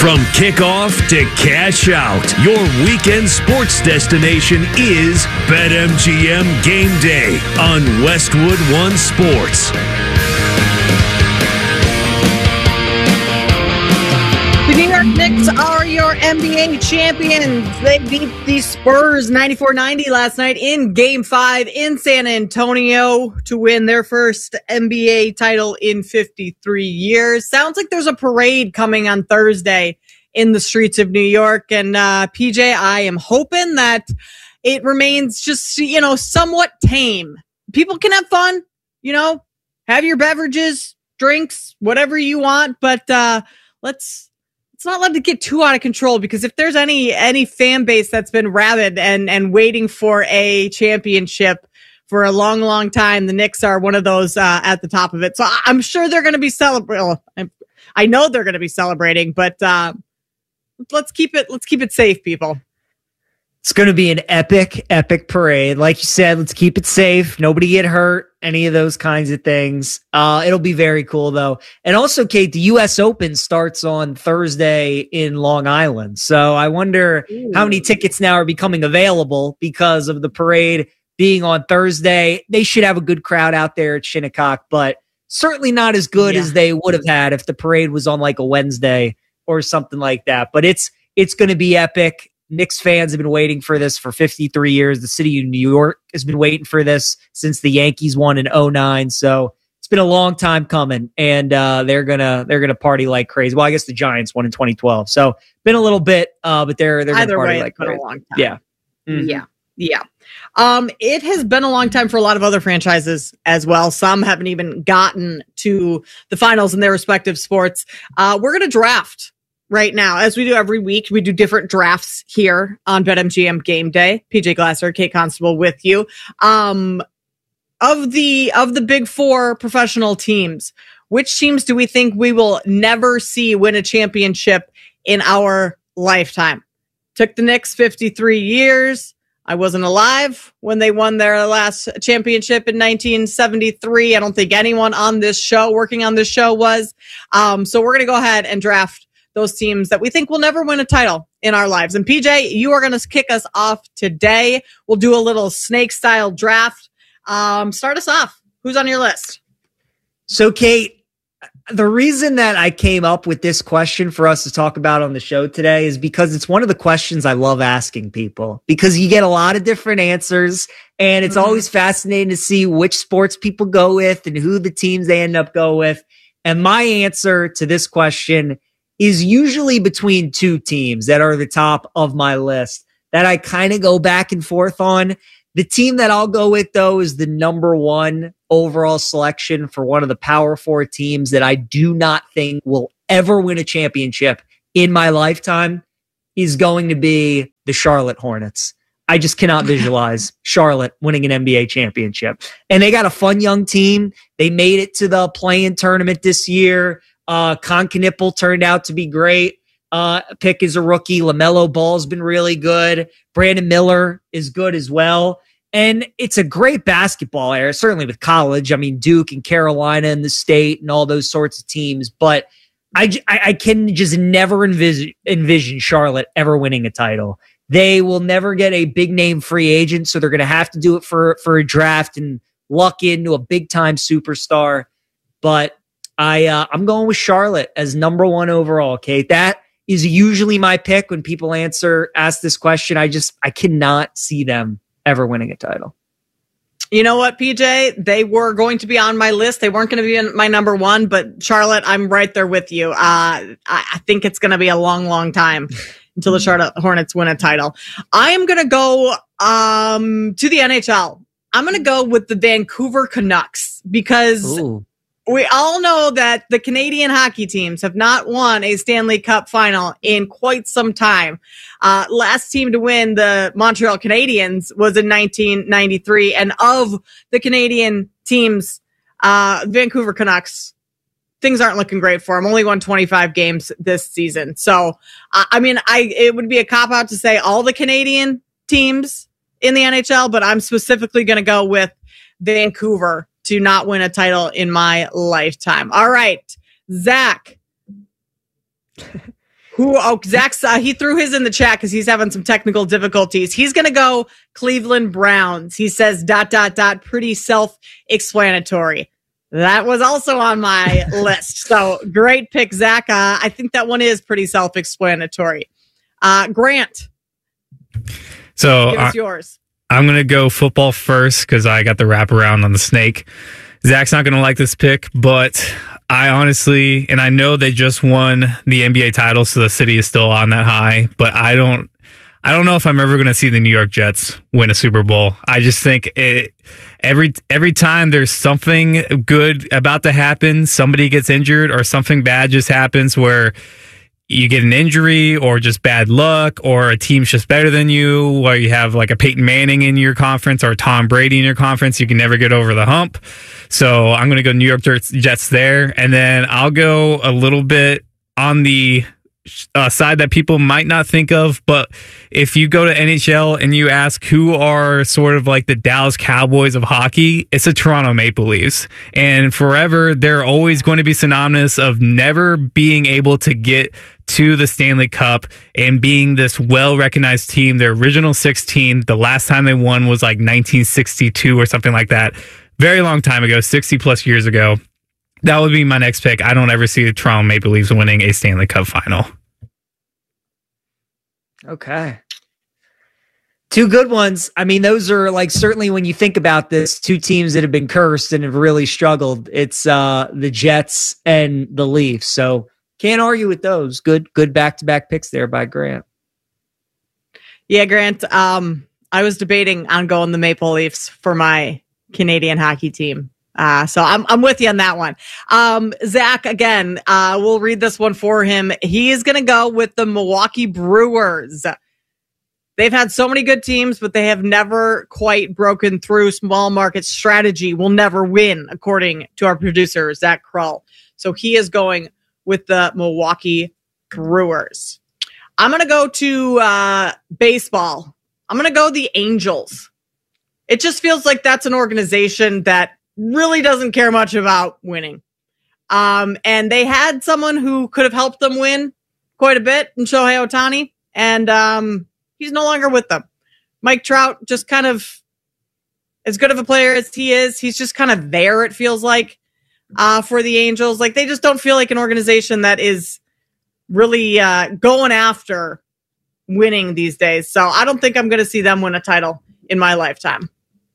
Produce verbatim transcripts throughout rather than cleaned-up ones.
From kickoff to cash out, your weekend sports destination is BetMGM Game Day on Westwood One Sports. The New York Knicks are your N B A champions. They beat the Spurs ninety-four ninety last night in Game five in San Antonio to win their first N B A title in fifty-three years. Sounds like there's a parade coming on Thursday in the streets of New York. And uh, P J, I am hoping that it remains just, you know, somewhat tame. People can have fun, you know, have your beverages, drinks, whatever you want, but uh, let's It's not let it get too out of control, because if there's any any fan base that's been rabid and and waiting for a championship for a long, long time, the Knicks are one of those uh, at the top of it. So I'm sure they're going to be celebrating. I know they're going to be celebrating, but uh, let's keep it let's keep it safe, people. It's going to be an epic, epic parade. Like you said, let's keep it safe. Nobody get hurt, any of those kinds of things. Uh, it'll be very cool, though. And also, Kate, the U S Open starts on Thursday in Long Island. So I wonder Ooh. how many tickets now are becoming available because of the parade being on Thursday. They should have a good crowd out there at Shinnecock, but certainly not as good yeah. as they would have had if the parade was on like a Wednesday or something like that. But it's it's going to be epic. Knicks fans have been waiting for this for fifty-three years. The city of New York has been waiting for this since the Yankees won in oh nine. So it's been a long time coming, and uh, they're gonna they're gonna party like crazy. Well, I guess the Giants won in twenty twelve, so been a little bit, uh, but they're they're Either gonna party way, like it's been crazy. a long time. Yeah, mm-hmm. yeah, yeah. Um, it has been a long time for a lot of other franchises as well. Some haven't even gotten to the finals in their respective sports. Uh, we're gonna draft right now, as we do every week. We do different drafts here on BetMGM Game Day. P J Glasser, Kate Constable with you. Um, of the of the big four professional teams, which teams do we think we will never see win a championship in our lifetime? Took the Knicks fifty-three years. I wasn't alive when they won their last championship in nineteen seventy-three. I don't think anyone on this show, working on this show, was. Um, so we're going to go ahead and draft those teams that we think will never win a title in our lives. And P J, you are going to kick us off today. We'll do a little snake style draft. Um, start us off. Who's on your list? So, Kate, the reason that I came up with this question for us to talk about on the show today is because it's one of the questions I love asking people, because you get a lot of different answers, and it's mm-hmm. always fascinating to see which sports people go with and who the teams they end up go with. And my answer to this question is usually between two teams that are the top of my list that I kind of go back and forth on. The team that I'll go with, though, is the number one overall selection for one of the Power Four teams that I do not think will ever win a championship in my lifetime, is going to be the Charlotte Hornets. I just cannot visualize Charlotte winning an N B A championship. And they got a fun young team. They made it to the play-in tournament this year. Uh, Con Knippel turned out to be great. Uh, pick is a rookie. LaMelo Ball's been really good. Brandon Miller is good as well. And it's a great basketball era, certainly with college. I mean, Duke and Carolina and the State and all those sorts of teams. But I, I, I can just never envision, envision Charlotte ever winning a title. They will never get a big name free agent, so they're going to have to do it for, for a draft and luck into a big time superstar. But I, uh, I'm going with Charlotte as number one overall, Kate. That is usually my pick when people answer, ask this question. I just, I cannot see them ever winning a title. You know what, P J? They were going to be on my list. They weren't going to be in my number one, but Charlotte, I'm right there with you. Uh, I, I think it's going to be a long, long time until the Charlotte Hornets win a title. I am going to go um, to the N H L. I'm going to go with the Vancouver Canucks because Ooh. we all know that the Canadian hockey teams have not won a Stanley Cup final in quite some time. Uh, last team to win, the Montreal Canadiens, was in nineteen ninety-three. And of the Canadian teams, uh, Vancouver Canucks, things aren't looking great for them. Only won twenty-five games this season. So, uh, I mean, I it would be a cop-out to say all the Canadian teams in the N H L, but I'm specifically going to go with Vancouver to not win a title in my lifetime. All right, Zach, Who? Oh, Zach's, uh, he threw his in the chat because he's having some technical difficulties. He's going to go Cleveland Browns. He says dot, dot, dot, pretty self-explanatory. That was also on my list. So great pick, Zach. Uh, I think that one is pretty self-explanatory. Uh, Grant. So give us uh, yours. I'm going to go football first because I got the wraparound on the snake. Zach's not going to like this pick, but I honestly, and I know they just won the N B A title, so the city is still on that high, but I don't, I don't know if I'm ever going to see the New York Jets win a Super Bowl. I just think it, every, every time there's something good about to happen, somebody gets injured or something bad just happens where you get an injury or just bad luck or a team's just better than you, or you have like a Peyton Manning in your conference or Tom Brady in your conference, you can never get over the hump. So I'm going to go New York Jets there. And then I'll go a little bit on the uh, side that people might not think of. But if you go to N H L and you ask who are sort of like the Dallas Cowboys of hockey, it's the Toronto Maple Leafs. And forever, they're always going to be synonymous of never being able to get to the Stanley Cup and being this well-recognized team. Their original sixteen, the last time they won was like nineteen sixty-two or something like that. Very long time ago, sixty plus years ago. That would be my next pick. I don't ever see the Toronto Maple Leafs winning a Stanley Cup final. Okay. Two good ones. I mean, those are like, certainly when you think about this, two teams that have been cursed and have really struggled. It's uh, the Jets and the Leafs. So can't argue with those. Good, good back-to-back picks there by Grant. Yeah, Grant. Um, I was debating on going the Maple Leafs for my Canadian hockey team. Uh, so I'm I'm with you on that one. Um, Zach, again, uh, we'll read this one for him. He is going to go with the Milwaukee Brewers. They've had so many good teams, but they have never quite broken through. Small market strategy will never win, according to our producer, Zach Krull. So he is going with the Milwaukee Brewers. I'm going to go to uh, baseball. I'm going to go the Angels. It just feels like that's an organization that really doesn't care much about winning. Um, and they had someone who could have helped them win quite a bit in Shohei Ohtani, and um, he's no longer with them. Mike Trout, just kind of as good of a player as he is, he's just kind of there, it feels like, uh, for the Angels. Like, they just don't feel like an organization that is really uh, going after winning these days. So I don't think I'm going to see them win a title in my lifetime.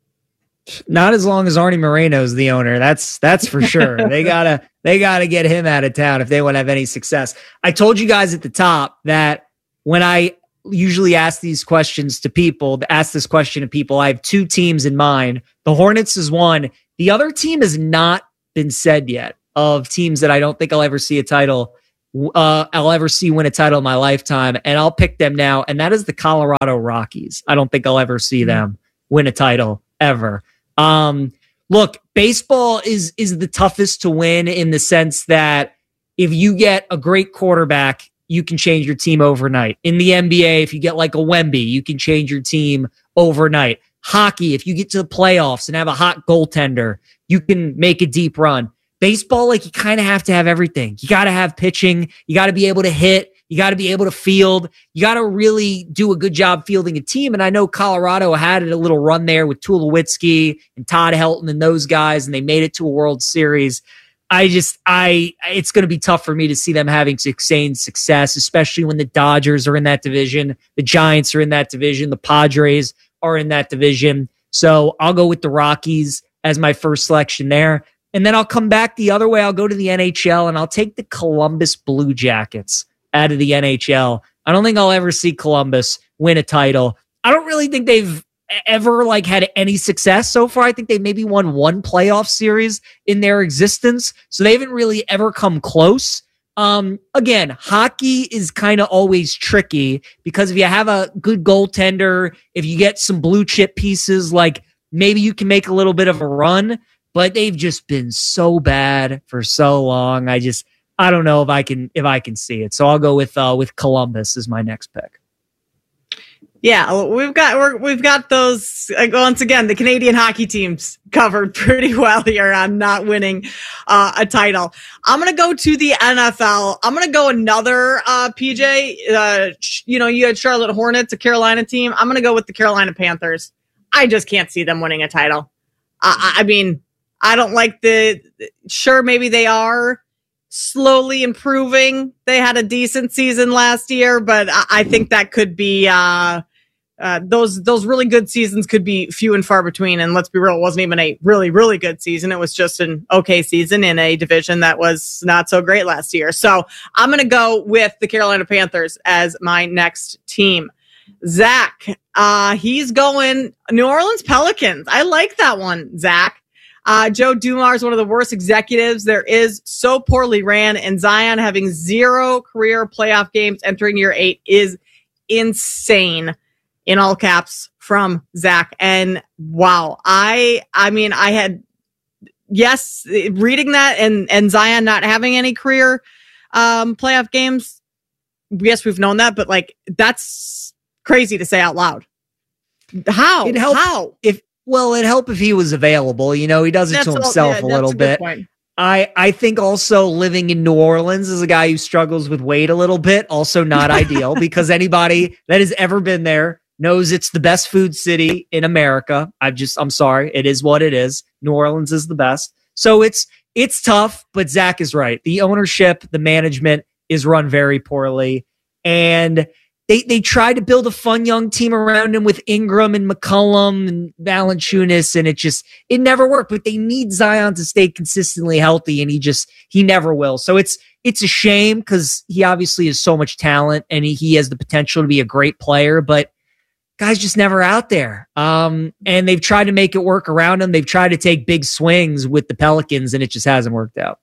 Not as long as Arnie Moreno's the owner. That's that's for sure. they gotta they gotta get him out of town if they want to have any success. I told you guys at the top that when I usually ask these questions to people, ask this question to people, I have two teams in mind. The Hornets is one. The other team has not been said yet, of teams that I don't think I'll ever see a title. Uh, I'll ever see win a title in my lifetime, and I'll pick them now. And that is the Colorado Rockies. I don't think I'll ever see them win a title ever. Um, look, baseball is, is the toughest to win in the sense that if you get a great quarterback, you can change your team overnight. In the N B A, if you get like a Wemby, you can change your team overnight. Hockey, if you get to the playoffs and have a hot goaltender, you can make a deep run. Baseball, like, you kind of have to have everything. You got to have pitching. You got to be able to hit. You got to be able to field. You got to really do a good job fielding a team. And I know Colorado had a little run there with Tulowitzki and Todd Helton and those guys, and they made it to a World Series. I just, I, it's going to be tough for me to see them having sustained success, especially when the Dodgers are in that division, the Giants are in that division, the Padres are in that division. So I'll go with the Rockies as my first selection there. And then I'll come back the other way. I'll go to the N H L and I'll take the Columbus Blue Jackets out of the N H L. I don't think I'll ever see Columbus win a title. I don't really think they've ever like had any success so far. I think they maybe won one playoff series in their existence. So they haven't really ever come close. Um, again, hockey is kind of always tricky because if you have a good goaltender, if you get some blue chip pieces, like maybe you can make a little bit of a run, but they've just been so bad for so long. I just, I don't know if I can if I can see it. So I'll go with uh, with Columbus as my next pick. Yeah, we've got we're, we've got those uh, once again the Canadian hockey teams covered pretty well here on not winning uh, a title. I'm gonna go to the N F L. I'm gonna go another uh, P J. Uh, you know, you had Charlotte Hornets, a Carolina team. I'm gonna go with the Carolina Panthers. I just can't see them winning a title. I, I mean, I don't like the. Sure, maybe they are slowly improving. They had a decent season last year, but I, I think that could be. Uh, Uh, those those really good seasons could be few and far between. And let's be real, it wasn't even a really, really good season. It was just an okay season in a division that was not so great last year. So I'm going to go with the Carolina Panthers as my next team. Zach, uh, he's going New Orleans Pelicans. I like that one, Zach. Uh, Joe Dumars is one of the worst executives there is, so poorly ran, and Zion having zero career playoff games entering year eight is insane. In all caps from Zach. And wow, I, I mean, I had, yes, reading that and, and Zion not having any career, um, playoff games. Yes, we've known that, but like, that's crazy to say out loud. How? It helped How? If, well, it'd help if he was available. You know, he does it That's to all- himself yeah, a little that's a good bit. point. I, I think also living in New Orleans as a guy who struggles with weight a little bit, also not ideal because anybody that has ever been there knows it's the best food city in America. I've just, I'm sorry. It is what it is. New Orleans is the best. So it's, it's tough, but Zach is right. The ownership, the management is run very poorly. And they, they tried to build a fun young team around him with Ingram and McCollum and Valanciunas, and it just, it never worked, but they need Zion to stay consistently healthy. And he just, he never will. So it's, it's a shame because he obviously has so much talent and he, he has the potential to be a great player, but guy's just never out there. Um, and they've tried to make it work around him. They've tried to take big swings with the Pelicans, and it just hasn't worked out.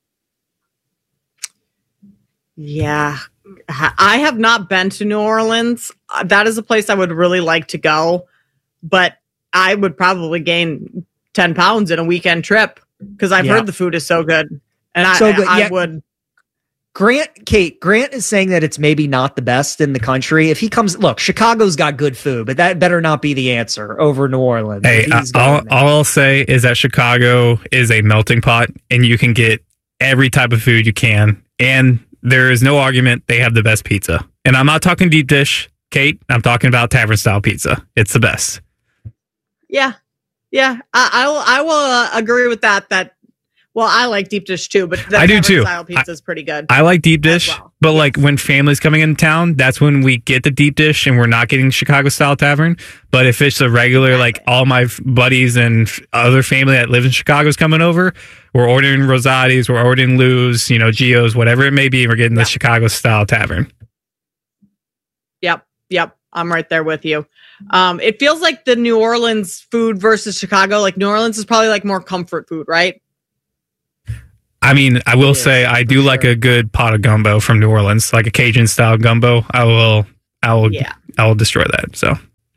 Yeah. I have not been to New Orleans. Uh, That is a place I would really like to go, but I would probably gain ten pounds in a weekend trip because I've Yeah. heard the food is so good. And I, So good, I, I yeah. would. Grant, Kate, Grant is saying that it's maybe not the best in the country. If he comes, look, Chicago's got good food, but that better not be the answer over New Orleans. Hey, if he's all, going there. all I'll say is that Chicago is a melting pot and you can get every type of food you can. And there is no argument they have the best pizza. And I'm not talking deep dish, Kate. I'm talking about tavern style pizza. It's the best. Yeah. Yeah. I, I will, I will uh, agree with that. That, well, I like deep dish too, but the I do tavern too. style pizza is pretty good. I like deep dish, well. but like when family's coming in town, that's when we get the deep dish and we're not getting Chicago style tavern. But if it's a regular, like all my f- buddies and f- other family that live in Chicago is coming over, we're ordering Rosati's, we're ordering Lou's, you know, Gio's, whatever it may be. We're getting Yeah. the Chicago style tavern. Yep. Yep. I'm right there with you. Um, it feels like the New Orleans food versus Chicago. Like New Orleans is probably like more comfort food, right? I mean, I will It is, say I do for like sure. a good pot of gumbo from New Orleans, like a Cajun style gumbo. I will, I will, Yeah. I will destroy that. So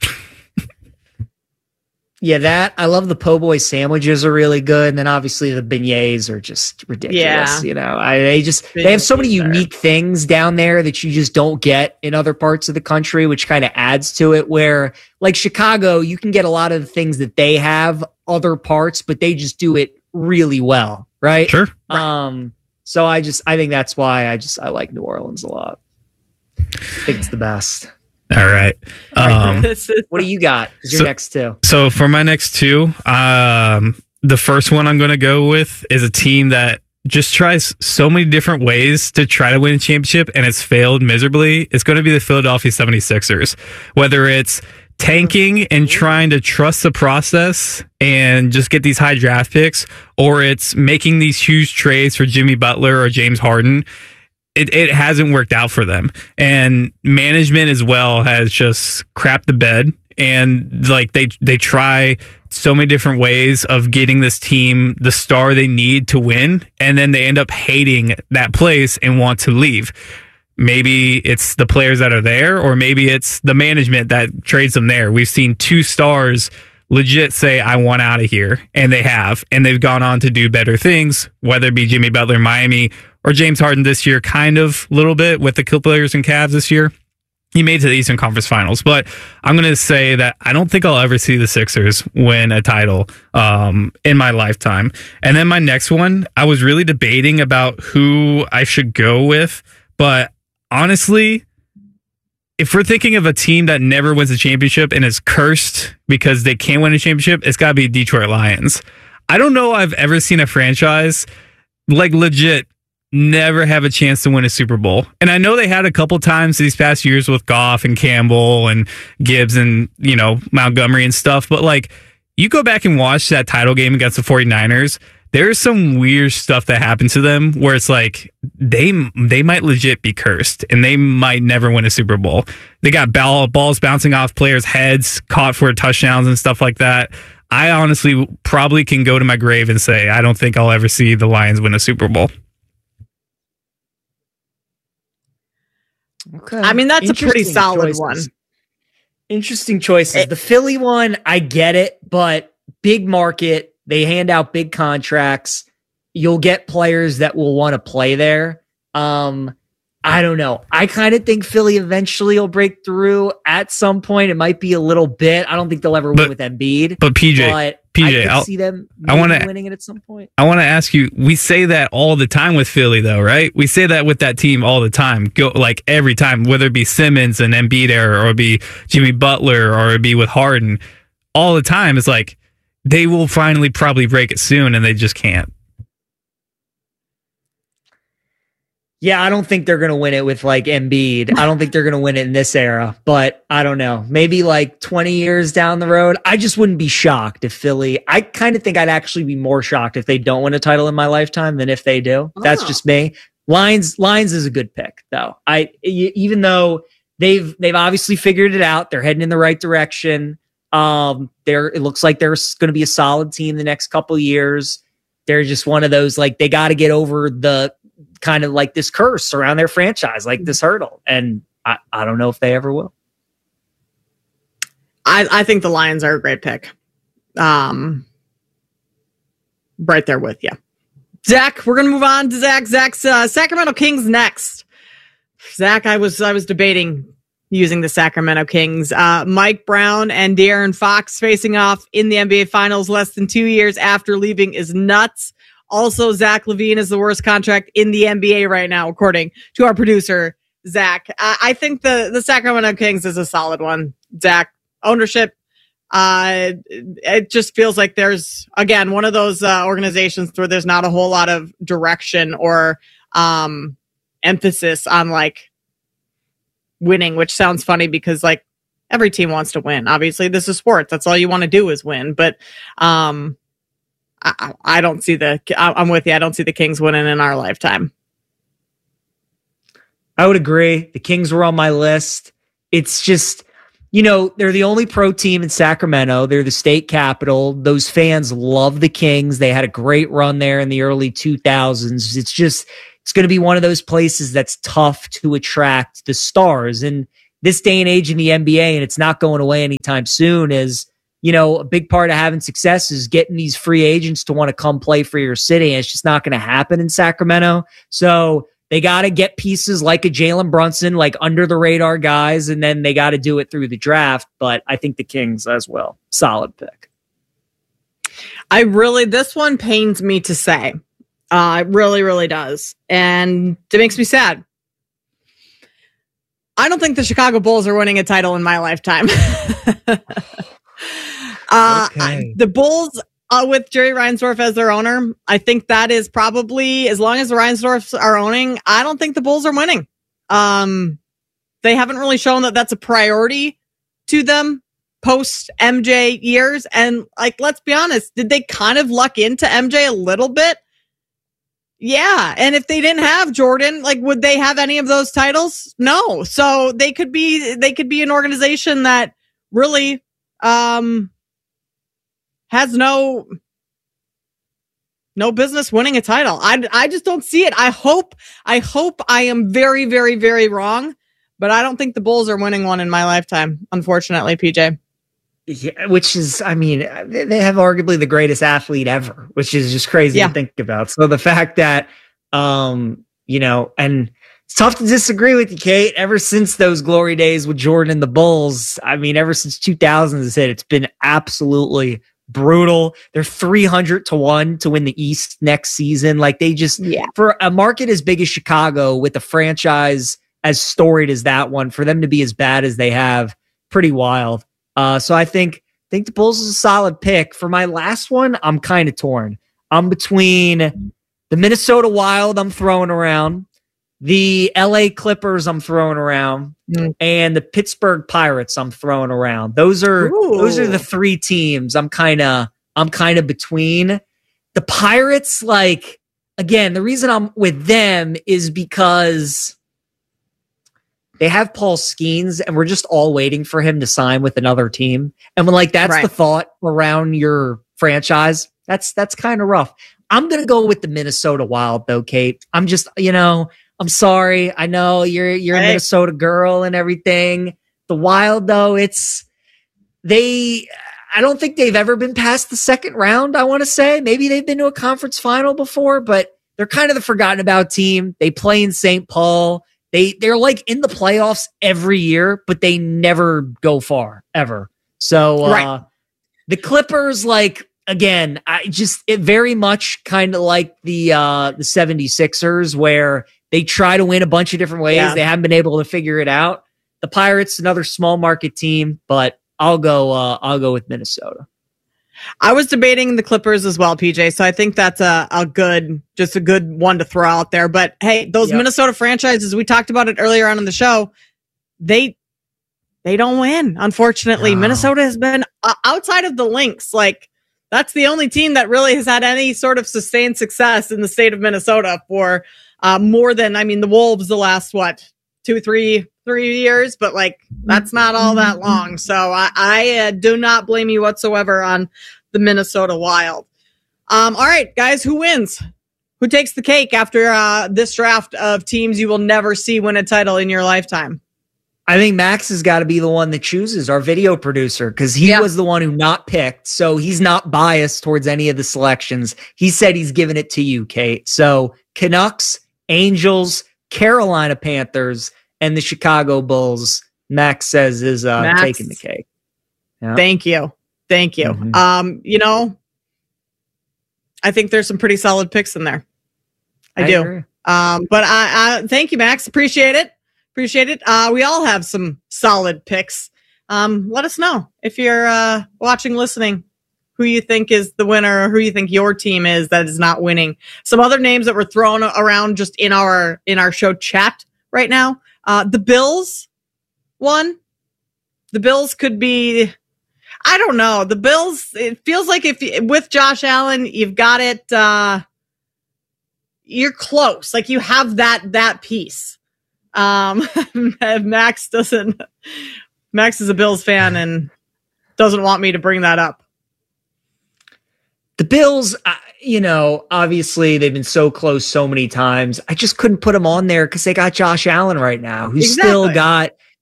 Yeah, that. I love the po' boy sandwiches are really good. And then obviously the beignets are just ridiculous. Yeah. You know, I, they just, they have so many Beignets are- unique things down there that you just don't get in other parts of the country, which kind of adds to it. Where like Chicago, you can get a lot of the things that they have other parts, but they just do it really well. Right. sure. Um, so I just, I think that's why I just, I like New Orleans a lot. I think it's the best. All right. Um, This is- What do you got? Is your So- next two? So for my next two, um, the first one I'm going to go with is a team that just tries so many different ways to try to win a championship and it's failed miserably. It's going to be the Philadelphia seventy-sixers. Whether it's tanking and trying to trust the process and just get these high draft picks, or it's making these huge trades for Jimmy Butler or James Harden. It, it hasn't worked out for them, and management as well has just crapped the bed. And like they they try so many different ways of getting this team the star they need to win, and then they end up hating that place and want to leave. Maybe it's the players that are there, or maybe it's the management that trades them there. We've seen two stars legit say, I want out of here. And they have. And they've gone on to do better things, whether it be Jimmy Butler in Miami or James Harden this year, kind of a little bit with the Clippers and Cavs this year. he made it to the Eastern Conference Finals. But I'm going to say that I don't think I'll ever see the Sixers win a title um, in my lifetime. And then my next one, I was really debating about who I should go with. But honestly, if we're thinking of a team that never wins a championship and is cursed because they can't win a championship, it's got to be Detroit Lions. I don't know I've ever seen a franchise like legit never have a chance to win a Super Bowl. And I know they had a couple times these past years with Goff and Campbell and Gibbs and, you know, Montgomery and stuff. But like, you go back and watch that title game against the 49ers, there's some weird stuff that happened to them where it's like they they might legit be cursed and they might never win a Super Bowl. They got ball, balls bouncing off players' heads, caught for touchdowns and stuff like that. I honestly probably can go to my grave and say I don't think I'll ever see the Lions win a Super Bowl. Okay. I mean, that's a pretty solid choices. one. Interesting choices. It, the Philly one, I get it, but big market, they hand out big contracts. You'll get players that will want to play there. Um, I don't know. I kind of think Philly eventually will break through at some point. It might be a little bit. I don't think they'll ever but, win with Embiid. But P J, but P J, I I'll, see them I want to winning it at some point. I want to ask you. We say that all the time with Philly, though, right? We say that with that team all the time. Go like every time, whether it be Simmons and Embiid era, or it be Jimmy Butler, or it be with Harden. All the time, it's like they will finally probably break it soon, and they just can't. Yeah, I don't think they're going to win it with like Embiid. I don't think they're going to win it in this era, but I don't know. Maybe like twenty years down the road. I just wouldn't be shocked if Philly, I kind of think I'd actually be more shocked if they don't win a title in my lifetime than if they do. Oh. That's just me. Lions, Lions is a good pick though. I, even though they've, they've obviously figured it out, they're heading in the right direction. Um, they're, it looks like there's going to be a solid team the next couple of years. They're just one of those, like, they got to get over the, kind of like this curse around their franchise, like this hurdle. And I, I don't know if they ever will. I, I think the Lions are a great pick. Um, right there with you. Zach, we're going to move on to Zach. Zach's uh, Sacramento Kings next. Zach, I was, I was debating using the Sacramento Kings. Uh, Mike Brown and De'Aaron Fox facing off in the N B A Finals less than two years after leaving is nuts. Also, Zach LaVine is the worst contract in the N B A right now, according to our producer, Zach. I, I think the, the Sacramento Kings is a solid one. Zach, ownership, uh, it just feels like there's, again, one of those uh, organizations where there's not a whole lot of direction or um, emphasis on, like, winning, which sounds funny because, like, every team wants to win. Obviously, this is sports. That's all you want to do is win. But, um, I, I don't see the, I'm with you. I don't see the Kings winning in our lifetime. I would agree. The Kings were on my list. It's just, you know, they're the only pro team in Sacramento. They're the state capital. Those fans love the Kings. They had a great run there in the early two thousands. It's just, it's going to be one of those places that's tough to attract the stars. And this day and age in the N B A, and it's not going away anytime soon, is, you know, a big part of having success is getting these free agents to want to come play for your city. And it's just not going to happen in Sacramento. So they got to get pieces like a Jalen Brunson, like under the radar guys, and then they got to do it through the draft. But I think the Kings as well. Solid pick. I really, this one pains me to say. Uh, it really, really does. And it makes me sad. I don't think the Chicago Bulls are winning a title in my lifetime. Uh, okay. The Bulls uh, with Jerry Reinsdorf as their owner, I think that is probably, as long as the Reinsdorfs are owning, I don't think the Bulls are winning. Um, they haven't really shown that that's a priority to them post M J years. And like, let's be honest, did they kind of luck into M J a little bit? Yeah. And if they didn't have Jordan, like, would they have any of those titles? No. So they could be, they could be an organization that really, um, has no no business winning a title. I, I just don't see it. I hope I hope I am very, very, very wrong, but I don't think the Bulls are winning one in my lifetime, unfortunately, P J. Yeah, which is, I mean, they have arguably the greatest athlete ever, which is just crazy yeah. to think about. So the fact that, um, you know, and It's tough to disagree with you, Kate. Ever since those glory days with Jordan and the Bulls, I mean, ever since two thousand has hit, it's been absolutely brutal. They're three hundred to one to win the East next season. Like they just, yeah. for a market as big as Chicago with a franchise as storied as that one, for them to be as bad as they have, pretty wild. Uh, so I think, think the Bulls is a solid pick. For my last one, I'm kind of torn. I'm between the Minnesota Wild I'm throwing around, the L A Clippers I'm throwing around, mm. and the Pittsburgh Pirates I'm throwing around. Those are Ooh. those are the three teams I'm kind of I'm kind of between. The Pirates, like, again, the reason I'm with them is because they have Paul Skeens, and we're just all waiting for him to sign with another team. And when like that's right. the thought around your franchise, that's that's kind of rough. I'm gonna go with the Minnesota Wild, though, Kate. I'm just, you know, I'm sorry. I know you're you're hey. a Minnesota girl and everything. The Wild, though, it's they. I don't think they've ever been past the second round. I want to say maybe they've been to a conference final before, but they're kind of the forgotten about team. They play in Saint Paul. They they're like in the playoffs every year, but they never go far ever. So uh, right. the Clippers, like again, I just it very much kind of like the uh, the seventy-sixers where they try to win a bunch of different ways. Yeah. They haven't been able to figure it out. The Pirates, another small market team, but I'll go. Uh, I'll go with Minnesota. I was debating the Clippers as well, P J. So I think that's a, a good, just a good one to throw out there. But hey, those yep. Minnesota franchises, we talked about it earlier on in the show. They they don't win, unfortunately. No. Minnesota has been uh, outside of the Lynx. Like that's the only team that really has had any sort of sustained success in the state of Minnesota for uh, more than, I mean, the Wolves the last what two, three. three years, but like that's not all that long. So I, I uh, do not blame you whatsoever on the Minnesota Wild. Um, all right, guys, who wins? Who takes the cake after uh, this draft of teams you will never see win a title in your lifetime? I think Max has got to be the one that chooses, our video producer, because he yeah. was the one who not picked. So he's not biased towards any of the selections. He said he's giving it to you, Kate. So Canucks, Angels, Carolina Panthers, and the Chicago Bulls, Max says, is uh, Max, taking the cake. Yeah. Thank you. Thank you. Mm-hmm. Um, you know, I think there's some pretty solid picks in there. I, I do. Agree. Um, but I, I thank you, Max. Appreciate it. Appreciate it. Uh, we all have some solid picks. Um, let us know if you're uh, watching, listening, who you think is the winner or who you think your team is that is not winning. Some other names that were thrown around just in our in our show chat right now. Uh, the Bills won. The Bills could be, I don't know. The Bills, it feels like if with Josh Allen, you've got it, uh, you're close. Like you have that, that piece. Um, Max doesn't, Max is a Bills fan and doesn't want me to bring that up. The Bills, uh, you know, obviously they've been so close so many times. I just couldn't put them on there because they got Josh Allen right now, who's exactly. still got,